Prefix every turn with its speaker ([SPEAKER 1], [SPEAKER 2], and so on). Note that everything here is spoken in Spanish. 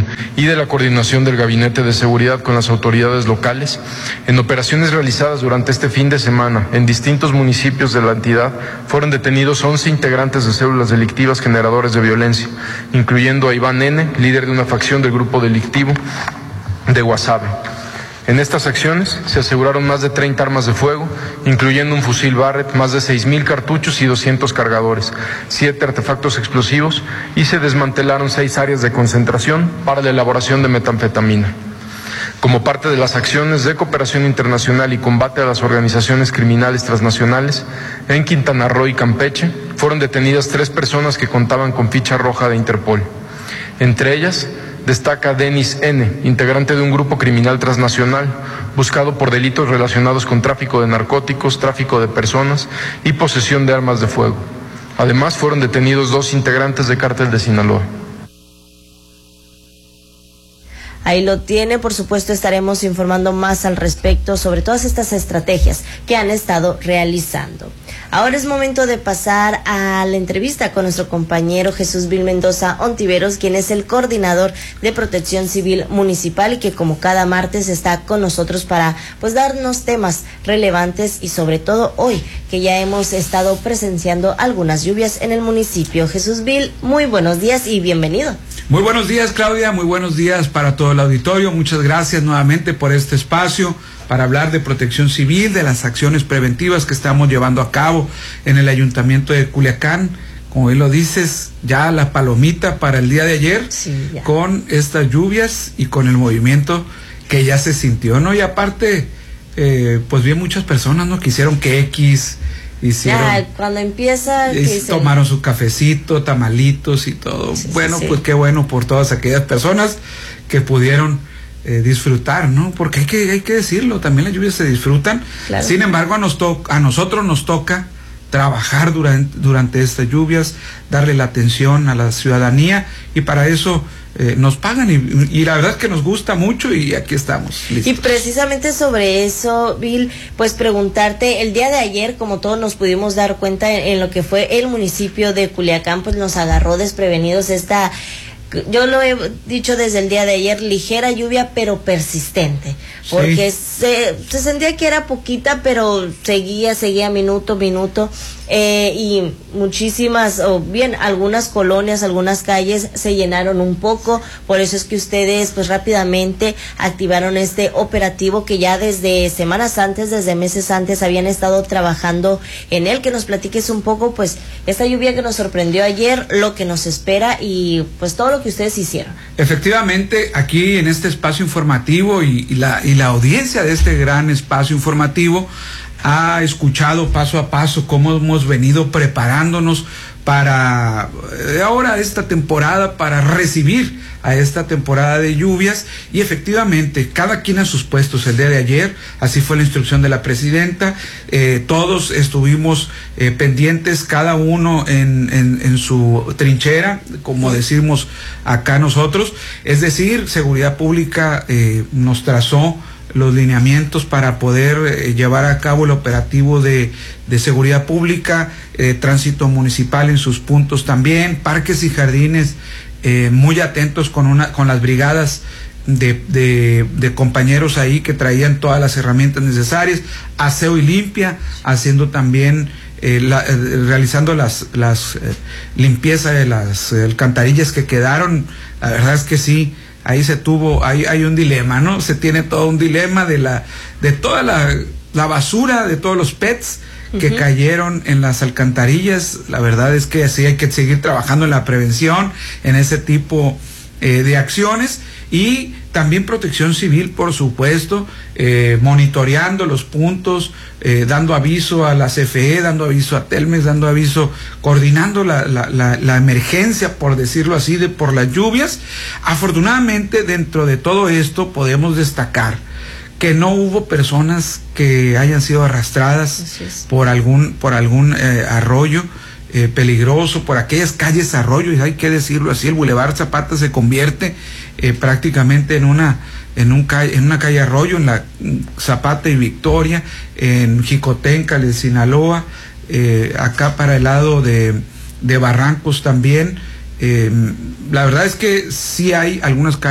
[SPEAKER 1] Colima y de la coordinación del Gabinete de Seguridad con las autoridades locales, en operaciones realizadas durante este fin de semana en distintos municipios de la entidad, fueron detenidos 11 integrantes de células delictivas generadores de violencia, incluyendo a Iván N., líder de una facción del grupo delictivo de Guasave. En estas acciones se aseguraron más de 30 armas de fuego, incluyendo un fusil Barrett, más de 6,000 cartuchos y 200 cargadores, 7 artefactos explosivos, y se desmantelaron 6 áreas de concentración para la elaboración de metanfetamina. Como parte de las acciones de cooperación internacional y combate a las organizaciones criminales transnacionales, en Quintana Roo y Campeche fueron detenidas 3 personas que contaban con ficha roja de Interpol. Entre ellas destaca Denis N., integrante de un grupo criminal transnacional, buscado por delitos relacionados con tráfico de narcóticos, tráfico de personas y posesión de armas de fuego. Además, fueron detenidos 2 integrantes de Cártel de Sinaloa.
[SPEAKER 2] Ahí lo tiene, por supuesto estaremos informando más al respecto sobre todas estas estrategias que han estado realizando. Ahora es momento de pasar a la entrevista con nuestro compañero Jesús Vil Mendoza Ontiveros, quien es el coordinador de Protección Civil Municipal y que como cada martes está con nosotros para darnos temas relevantes y sobre todo hoy que ya hemos estado presenciando algunas lluvias en el municipio. Jesús Vil, muy buenos días y bienvenido.
[SPEAKER 3] Muy buenos días, Claudia, muy buenos días para todo el auditorio. Muchas gracias nuevamente por este espacio para hablar de protección civil, de las acciones preventivas que estamos llevando a cabo en el Ayuntamiento de Culiacán. Como bien lo dices, ya la palomita para el día de ayer, sí, con estas lluvias y con el movimiento que ya se sintió, ¿no? Y aparte, pues vi muchas personas, ¿no? Que hicieron quequis, hicieron,
[SPEAKER 2] cuando empieza
[SPEAKER 3] tomaron su cafecito, tamalitos y todo. Sí, bueno, sí. Pues qué bueno por todas aquellas personas que pudieron disfrutar, ¿no? Porque hay que decirlo, también las lluvias se disfrutan. Claro. Sin embargo, a nosotros nos toca trabajar durante estas lluvias, darle la atención a la ciudadanía, y para eso nos pagan y la verdad es que nos gusta mucho y aquí estamos listos.
[SPEAKER 2] Y precisamente sobre eso, Vil, pues preguntarte, el día de ayer, como todos nos pudimos dar cuenta en lo que fue el municipio de Culiacán, pues nos agarró desprevenidos yo lo he dicho desde el día de ayer, ligera lluvia pero persistente, porque sí, se sentía que era poquita, pero seguía minuto, y muchísimas, algunas colonias, algunas calles se llenaron un poco. Por eso es que ustedes pues rápidamente activaron este operativo que ya desde semanas antes, desde meses antes habían estado trabajando en él. Que nos platiques un poco pues esta lluvia que nos sorprendió ayer, lo que nos espera y pues todo lo que ustedes hicieron.
[SPEAKER 3] Efectivamente, aquí en este espacio informativo y la audiencia de este gran espacio informativo ha escuchado paso a paso cómo hemos venido preparándonos para ahora esta temporada, para recibir a esta temporada de lluvias, y efectivamente cada quien a sus puestos. El día de ayer así fue la instrucción de la presidenta, todos estuvimos pendientes, cada uno en su trinchera, como decimos acá nosotros, es decir, Seguridad Pública nos trazó los lineamientos para poder llevar a cabo el operativo de seguridad pública, tránsito municipal en sus puntos también, parques y jardines muy atentos con las brigadas de compañeros ahí que traían todas las herramientas necesarias, aseo y limpia, haciendo también realizando las limpieza de las alcantarillas que quedaron. La verdad es que sí, ahí hay un dilema, ¿no? Se tiene todo un dilema de toda la basura, de todos los PETs que cayeron en las alcantarillas. La verdad es que sí hay que seguir trabajando en la prevención, en ese tipo de acciones, y también Protección Civil, por supuesto, monitoreando los puntos, dando aviso a la CFE, dando aviso a Telmex, dando aviso, coordinando la emergencia, por decirlo así, por las lluvias. Afortunadamente, dentro de todo esto podemos destacar que no hubo personas que hayan sido arrastradas por algún arroyo peligroso, por aquellas calles arroyo, y hay que decirlo así, el Boulevard Zapata se convierte prácticamente en una calle arroyo, en la Zapata y Victoria, en Jicotenca, de Sinaloa, acá para el lado de Barrancos también. La verdad es que sí hay algunas calles